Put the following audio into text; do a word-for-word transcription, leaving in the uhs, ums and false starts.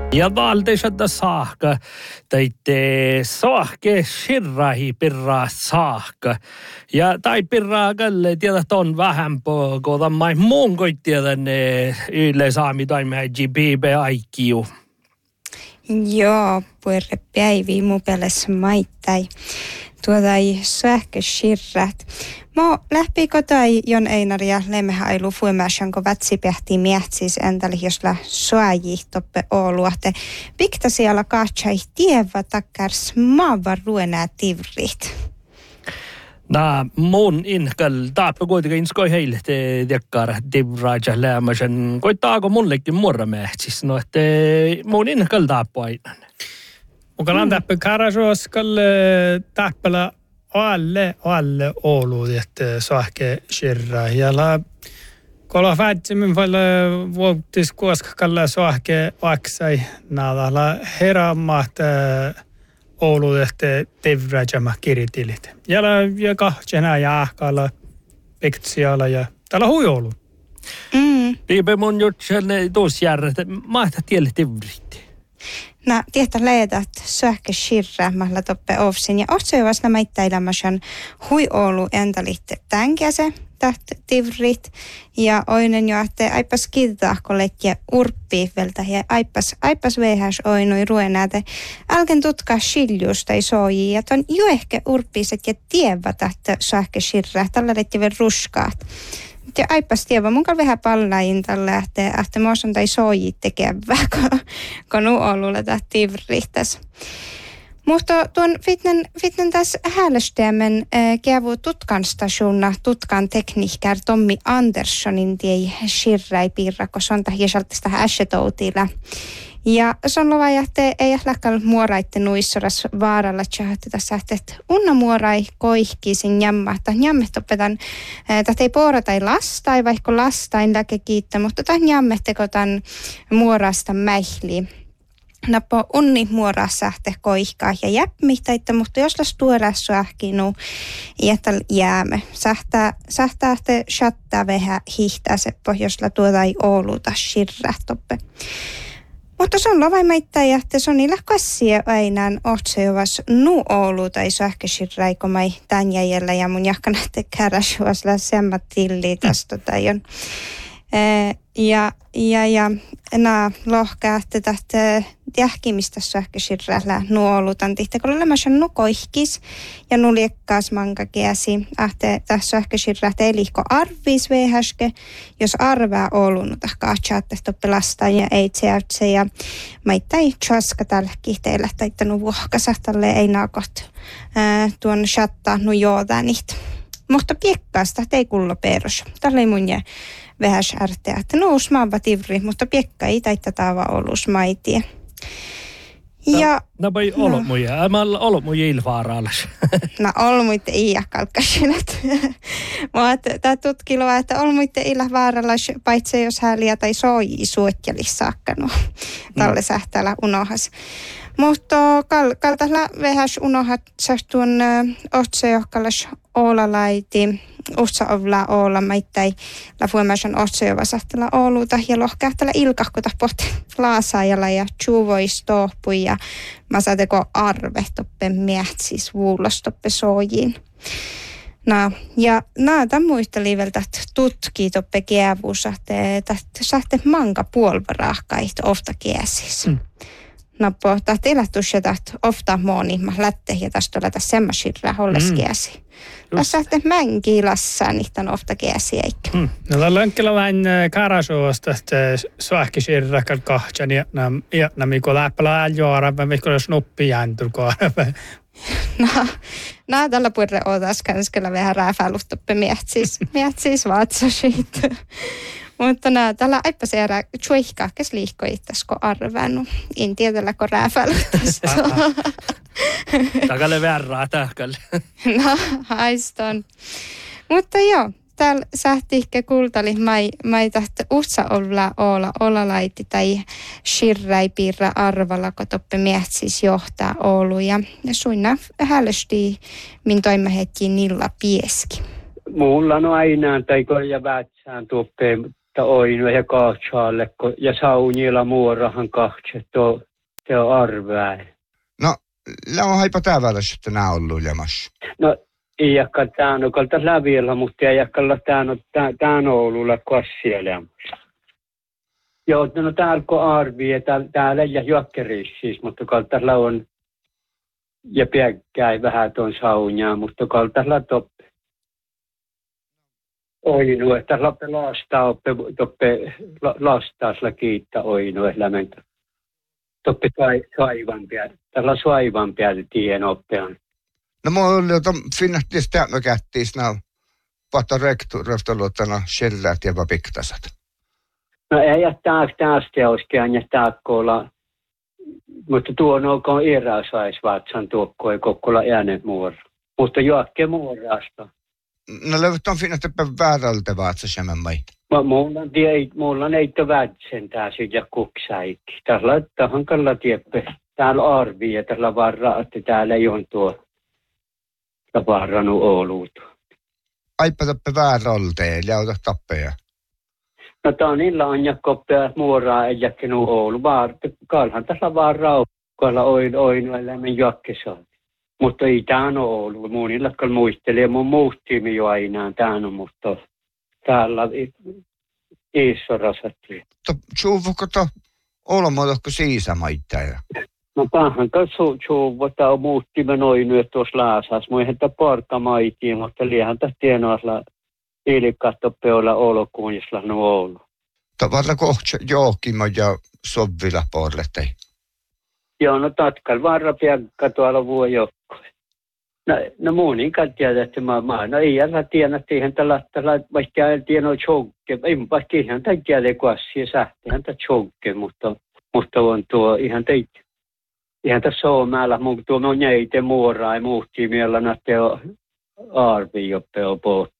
Ja valteisesta saakka, teitte saahke shirrahi pirraa saakka. Ja tai pirraa kalle tiedä ton vähän pokotan mai muun koit tiedän yle saami toimeen G B B aikiu. Joo, puhumme päiviä mun pelässä maittai. Tuota ei sähkö shirrat. Mä lähti kotai Jon Einar ja lemmehailu fuimäsjanko vatsi pähti mietsis entali josla soaji toppe ouluahte. Pikta siellä kahtsai tievä takkars maavar ruenää tivrit. Nää mun inkal taappa kuitenkin inskoi heille te dekkar divraja lämmäsen. Koittaako mullekin murra mehtsis, no että mun inkal taappa aina. Mukaan taappa karasuoskal taappala alle alle oluudet sähkö shirra ja la kolla fätsimin valle vuotis kuoskalla sähkö vaksai nadalla herammat oluudet tevrajama kiritilit ja la ja kahjena jahkalla piktsiala ja täällä huijolu. Mm. Piipe mun jutselle tuusjärret mahta tielle tevrit. No, tietä leidat sähkö shirra mahla toppe ofsin ja otsoi vasla maittailamashan hui olu endalit tänkäse taht tivrit ja oinen jo että aipas kiitahko lekkiä urppi veltä ja aipas aipas vehäs oinoi ruenääte alken tutkaa shiljusta ei soji ja ton jo ehkä urppiset ja tievä tahta sähkö shirra tällä lettivel ruskaat. Ja aipas tievä, mun kan vähän pallain tällä, että, että mä osan tai soji tekevää, kun, kun nu olulla tahtiin riittäisi. Mutta tuon fitnen, fitnen tässä häälöstämän äh, kävu tutkan stationna tutkan tekniikär Tommi Anderssonin tiei shirrai piirra, kun se on tähän jäsaltista häsetoutilla. Ja se on lova, että ei lähkällä muoraitte nuissoras vaaralla, että tässä että unna muorai koihkiisin jamma, että jammet opetan, että ei poorata ei lastai, vaikka lastain läke kiittää, mutta tämän jammetteko tämän muorasta mäihliin. Nappo unni muoraa sähte koihkaa ja jäppmihtäitä, mutta jos las tuodas sähkinu, jättäl jäämme. Sähtää, sähtää te shattaa vähän hihtää seppo, jos la tuoda ei ouluta shirrähtoppe. Mutta se on lavaimaittain, että se on niillä kassia aina otsejovas nu Oulu tai sähköshirraikomai tämän jäljellä ja mun jahkana te käräsuosla semmat tilli tästä tai on. Ja, ja, ja nämä lohkaa, että tästä jähkimistä sähköshirrällä nu Oulutan tihtä, kun olemassa nu koihkis ja nu liekkaas manka kiesi, että tässä sähköshirrä ei liikko arvis vehäske, jos arvaa Oulunut, kahtsaatte toppe lastaan ja ei tseätse ja maittai tjoska tällä kihteillä, että nu vuohkasahtalle ei naakot tuon chattaa nu joodanit. Mutta piekkaasta ei kullo perus. Tällä ei mun jää vähäs ärteä, että no usmaava tivri, mutta piekka ei taita taava olus maitie. Ja... No voi olo muja, mä olo muja ilvaaraalas. No olo muitte iä kalkkasinet. Mutta tää tutkiloa, että olo muitte ilvaaraalas, paitsi jos häliä tai soi suotjelis saakkanu. Tälle sähtäällä unohas. Mutta kal, kaltalla vähäs unohat tuon otsejohkalas oolalaiti, ussa ovla oola maittai la fuemasan otsejova sahtella ooluta ja lohkähtellä ilkahkota pot laasaajalla ja tjuvois tohpui ja mä saateko arve toppe mietsis vuulos toppe sojiin. No, ja näitä muista liiveltä tutkii toppe kiavuusa, että sahte manka puolvarahkait ofta kiesis. Mm. Nappo, tahti elätys ja tahti ofta mooni, mä lätte ja tästä oleta semmoisilla holleskiäsi. Mm. Tässä tahti mänki lassaan, niitä ofta kiäsi eikä. Mm. No tällä hetkellä vähän karasuosta, että sähköshirra kahtjan ja nämä kun läppälä äljooraa, mikko snuppi jäntyr kohdalla. No, no tällä puolella ootas kanskella vähän rääfäälustoppe mietsis, mietsis vatsasit. Mutta nää tällä aippa seera tjuihkaa, kes liikko ittäsko arvannut. En tiedellä, kun rääfälutasta. Takalle verraa tähkälle. No, haiston. Mutta joo, täällä sähtiikke kultali mai, mai tahti utsa olla olla, olla laiti tai shirrai piirra arvalla, kun toppe mietsis johtaa Oulu. Ja, ja suinna hälösti min toimahetki nilla pieski. Mulla on aina, tai kun ja vätsään tuoppe ta oinu ja kahtsalle ja saunilla muorahan kahtse to te on arvää. No, on haipa täällä sitten nää ollut jämässä. No, ei jakka tään on kalta läviellä, mutta ei jakkalla tään on tään Oululla kassielemässä. Joo, no täällä kun arvii, täällä, täällä ja juokkerissä siis, mutta kaltalla on ja piäkkäin vähän tuon saunjaa, mutta kaltalla top oinu, että lappe lastaa oppe, toppe lastaasla kiittää oinu, lämmentä. Toppe saivan päälle, tällä saivan päälle tien oppean. No mulla oli jotain finnahtis tämmö kättiis nää pahta rektoriftaluottana shelläät ja piktasat. No ei jättää tästä oskeen ja tääkkoilla, mutta tuon olkoon iräsaisvatsan tuokkoa kokkola äänet muora. Mutta joakke muorasta. No löyt on finnahti väärältä vaatsa semmen mai. Mulla on mulla on eitä vätsen tää ja kuksaikki. Täällä on hankalla tieppe. Täällä arvii ja täällä varraa, että täällä ei ole tuo varannut Ouluut. Aipa tappe väärälteen ja ota tappeja. No Tanilla on jakoppia muoraa ei jäkkenut Oulu. Kalhan tässä vaan raukkoilla oin oin elämän jakkesaan. Mutta ei tään ole Oulu. Muunilla kal muistelee mun muuttiimi jo aina tään on, mutta täällä iso rasattiin. Tjuuvuko to olmoidokko siisämaittajia? No pahan kanssa tjuuvota on muuttimme noin nyt tuossa laasas. Mun eihän tämä porka maitiin, mutta liehän tässä tienoasla ilikattoppe olla olokuun, jos on Oulu. Tavallaan kohta jookima ja sovvilla porletei. Joo, no tatkal varra piakka tuolla vuo jokkoa. No, no muunin kattiä, että mä, mä no ei jällä tiedä, että eihän tällä, tällä vaikka ei tiedä tjokke. Ei vaikka ihan tämän kielen kuassi ja sähtihän tämä tjokke, mutta, mutta on tuo ihan teitä. Ihan tässä on määrä, mutta tuo on jäite muoraa ja muuttiin vielä näitä arvi, joppe on pohti.